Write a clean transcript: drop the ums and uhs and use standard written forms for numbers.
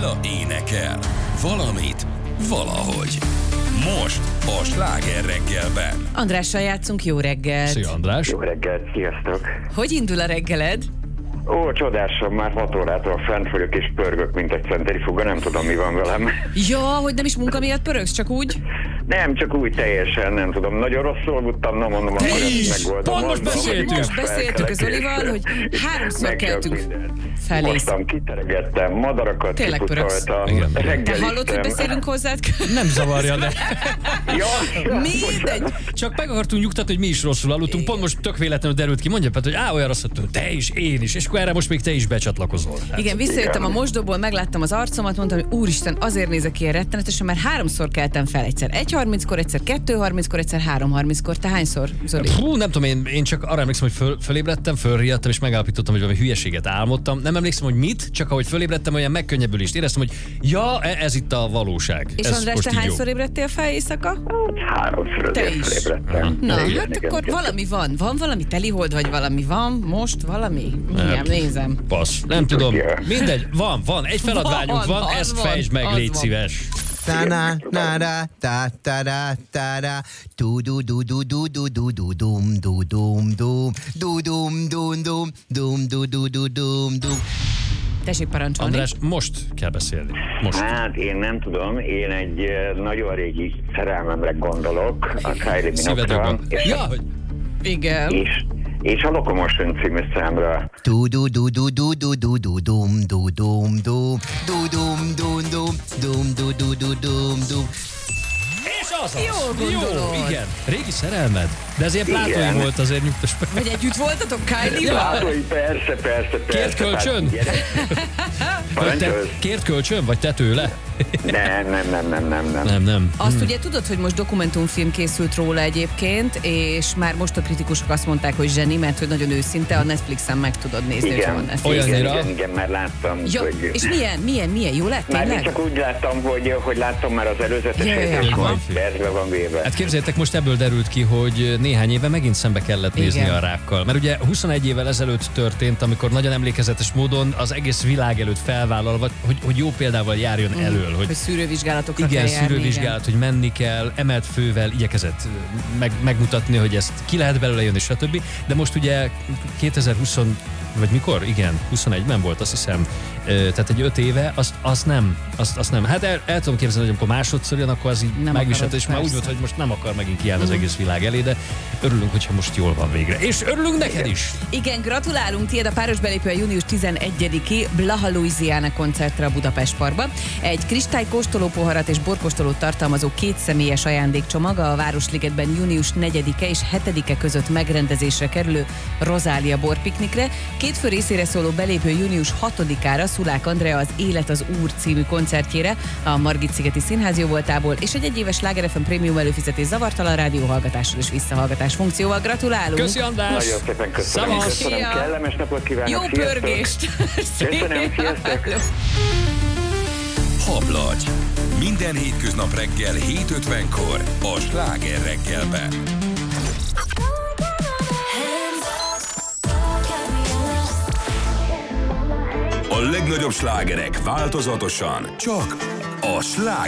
Attila énekel. Valamit, valahogy. Most a Sláger reggelben. Andrással játszunk, jó reggelt! Szia, András! Jó reggelt, sziasztok! Hogy indul a reggeled? Ó, csodásan, már 6 órától fent vagyok és pörgök, mint egy centrifuga, nem tudom, mi van velem. Ja, hogy nem is munka miatt pörögsz, csak úgy? Nem, csak úgy teljesen, nem tudom. Nagyon rosszul aludtam, nem mondom, hogy ezt megoldom. Pont most beszéltünk. Most beszéltük az Olival, hogy 3-szor keltünk felé. Mostam, kiteregettem, madarakat Tényleg pörögsz. kipucoltam. Te hallod, hogy beszélünk hozzád? Nem zavarja, de Ja, Mindegy. csak meg akartunk nyugtatni, hogy mi is rosszul aludtunk. Pont most tök véletlenül derült ki. Mondja, hogy olyan rossz, hogy te is, én is. És akkor erre most még te is becsatlakozol. Hát. Igen, visszajöttem a mosdóból, megláttam az arcomat, mondtam, hogy úristen, azért nézek ilyen rettenetesen, mert 3-szor keltem fel. Egyszer 1:30-kor, egyszer 2:30-kor, egyszer 3:30-kor. Te hányszor, Zoli? Fú, nem tudom, én csak arra emlékszem, hogy fölébredtem, fölriadtam, és megállapítottam, hogy valami hülyeséget álmodtam. Nem emlékszem, hogy mit, csak ahogy fölébredtem, olyan megkönnyebbülést éreztem, hogy ja, ez itt a valóság. És ez András, te hányszor ébredtél fel éjszaka? 3-szor Te azért is. felébredtem. Na, Igen, hát igen, akkor igen. valami van. Van valami telihold, vagy valami van? Most valami? Igen, nézem. Passz. Nem tudom. tudja. Mindegy, van. Egy feladványunk van, az ezt van, fejtsd meg, az légy van. szíves. Ta-na, na-da, ta-ta-da, ta-da, du-du-du-du-du-du-du-du-dum, du-dum-dum, du-dum-dum-dum, dum-du-du-du-dum-dum. Tessék parancsolni. András, most kell beszélni. Most. Hát én nem tudom, én egy nagyon régi szerelmemre gondolok, a Kylie Szívedben Minogue-ra, van. Ja, hogy Igen. és a Locomotion című számra. Du-du-du-du-du-du-du-dum, du-dum-dum, du-dum-dum-dum, dum-du-du-du-dum-dum. És az. Jól gondolod. Jó, igen. Régi szerelmed. De ez ilyen plátói Igen. volt, azért nyugtass meg. Vagy együtt voltatok Kylie-val? Látói, persze. Kért kölcsön? Kért kölcsön, vagy te tőle? Nem. Azt ugye tudod, hogy most dokumentumfilm készült róla egyébként, és már most a kritikusok azt mondták, hogy zseni, mert hogy nagyon őszinte, a Netflixen meg tudod nézni, hogy van Igen, Netflix. Olyannyira? már láttam. Ja, Hogy... és milyen? Jó lett Már én tényleg? csak úgy láttam, hogy láttam már az előzetesét, Ja. és Aha. majd percbe van véve. Hát képzeljétek, most ebből derült ki, hogy néhány éve megint szembe kellett nézni Igen. a rákkal. Mert ugye 21 évvel ezelőtt történt, amikor nagyon emlékezetes módon az egész világ előtt felvállalva, hogy jó példával járjon elől. Hogy szűrővizsgálatokra Igen, kell járni, szűrővizsgálat, hogy menni kell, emelt fővel igyekezett megmutatni, hogy ezt ki lehet belőle jönni, stb. De most ugye 2020, vagy mikor? Igen, 21-ben volt, azt hiszem. Tehát egy 5 éve, azt nem. Hát el tudom képzelni, hogy amikor másodszor jön, akkor az így Nem megviselt, akarod, és már úgy persze. volt, hogy most nem akar megint kiállni az egész világ elé, de örülünk, hogyha most jól van végre. És örülünk neked is! Igen, gratulálunk, tiéd a páros belépő a június 11-i Blaha Louisiana koncertre a Budapest Parkba. Egy kristály kóstolópoharat és borkóstolót tartalmazó 2 személyes ajándékcsomag a Városligetben június 4-e és 7-e között megrendezésre kerülő Rozália borpiknikre. 2 fő részére szóló belépő június 6-ára Szulák Andrea az Élet az Úr című koncertjére a Margit-szigeti Színház jóvoltából, és egy egyéves Sláger FM prémium előfizetés zavartalan rádióhallgatással és visszahallgatás funkcióval. Gratulálunk! Köszi, András! Nagyon szépen köszönöm. Szavaz! Köszönöm, Szia! kellemes napot kívánok. Jó sziasztok. pörgést! Köszönöm, sziasztok! Hablagy. Minden hétköznap reggel 7:50-kor a Sláger reggelben. A legnagyobb slágerek változatosan csak a Sláger